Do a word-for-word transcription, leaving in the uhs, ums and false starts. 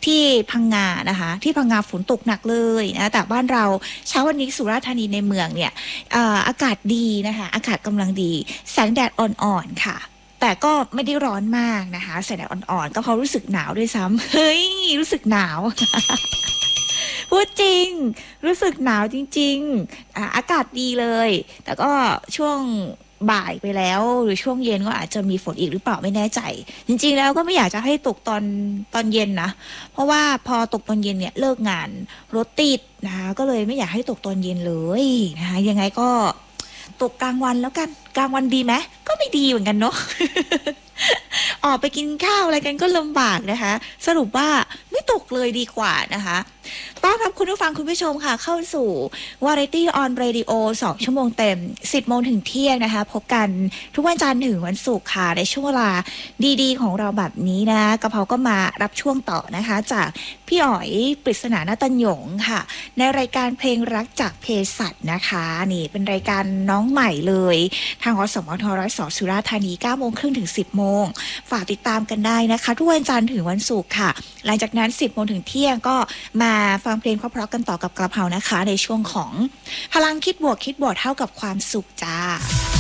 ที่พังงานะคะที่พังงาฝนตกหนักเลยนะแต่บ้านเราเช้าวันนี้สุราษฎร์ธานีในเมืองเนี่ยอากาศดีนะคะอากาศกำลังดีแสงแดดอ่อนๆค่ะแต่ก็ไม่ได้ร้อนมากนะคะแสงแดดอ่อนๆก็เพราะรู้สึกหนาวด้วยซ้ำเฮ้ยรู้สึกหนาว พูดจริงรู้สึกหนาวจริงๆอ่าอากาศดีเลยแต่ก็ช่วงบ่ายไปแล้วหรือช่วงเย็นก็อาจจะมีฝนอีกหรือเปล่าไม่แน่ใจจริงๆแล้วก็ไม่อยากจะให้ตกตอนตอนเย็นนะเพราะว่าพอตกตอนเย็นเนี่ยเลิกงานรถติดนะคะก็เลยไม่อยากให้ตกตอนเย็นเลยนะคะยังไงก็ตกกลางวันแล้วกันกลางวันดีไหมก็ไม่ดีเหมือนกันเนาะ ออกไปกินข้าวอะไรกันก็ลำบากนะคะสรุปว่าไม่ตกเลยดีกว่านะคะต้อนรับคุณผู้ฟังคุณผู้ชมค่ะเข้าสู่ Variety on Radio สองชั่วโมงเต็มสิบโมงถึงเที่ยงนะคะพบกันทุกวันจันทร์ถึงวันศุกร์ค่ะในช่วงเวลาดีๆของเราแบบนี้นะกะเพราก็มารับช่วงต่อนะคะจากพี่อ๋อยปริศนาณตัญญงค่ะในรายการเพลงรักจากเภสัชนะคะนี่เป็นรายการน้องใหม่เลยทางอสมทร้อยสสุราษฎร์ธานีเก้าโมงครึ่งถึงสิบโมงฝากติดตามกันได้นะคะทุกวันจันทร์ถึงวันศุกร์ค่ะหลังจากนั้นสิบโมงถึงเที่ยงก็มาฟังเพลงเพราะๆกันต่อกับกระเพรานะคะในช่วงของพลังคิดบวกคิดบวกเท่ากับความสุขจ้า